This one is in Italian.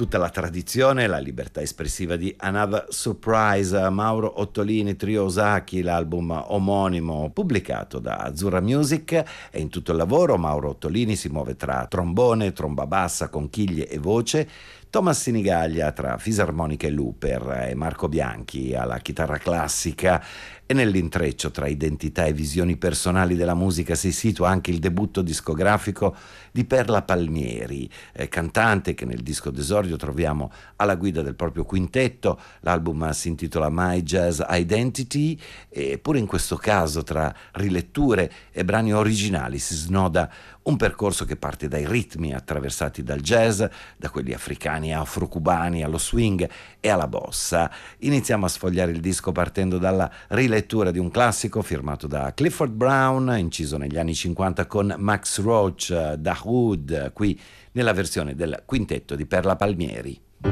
tutta la tradizione e la libertà espressiva di Another Surprise, Mauro Ottolini Trio Osaki, l'album omonimo pubblicato da Azzurra Music. E in tutto il lavoro Mauro Ottolini si muove tra trombone, tromba bassa, conchiglie e voce, Thomas Sinigaglia tra fisarmonica e looper e Marco Bianchi alla chitarra classica, e nell'intreccio tra identità e visioni personali della musica si situa anche il debutto discografico di Perla Palmieri, cantante che nel disco d'esordio troviamo alla guida del proprio quintetto. L'album si intitola My Jazz Identity e pure in questo caso tra riletture e brani originali si snoda un percorso che parte dai ritmi attraversati dal jazz, da quelli africani, afro-cubani, allo swing e alla bossa. Iniziamo a sfogliare il disco partendo dalla rilettura di un classico firmato da Clifford Brown, inciso negli anni 50 con Max Roach, Dahoud, qui nella versione del quintetto di Perla Palmieri.